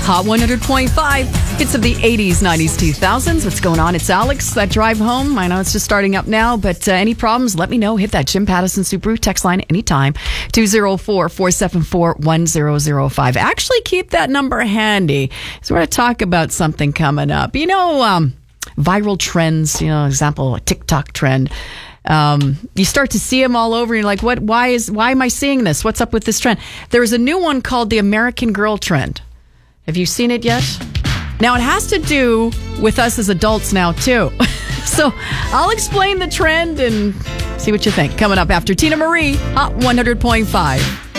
Hot 100.5. Hits of the 80s, 90s, 2000s. What's going on? It's Alex. That drive home. I know it's just starting up now, but any problems, let me know. Hit that Jim Pattison Subaru text line anytime. 204-474-1005. Actually, keep that number handy. So we're going to talk about something coming up. Viral trends, example, a TikTok trend. You start to see them all over and you're like, why am I seeing this? What's up with this trend? There's a new one called the American Girl trend. Have you seen it yet? Now, it has to do with us as adults now, too. So I'll explain the trend and see what you think. Coming up after Tina Marie, Hot 100.5.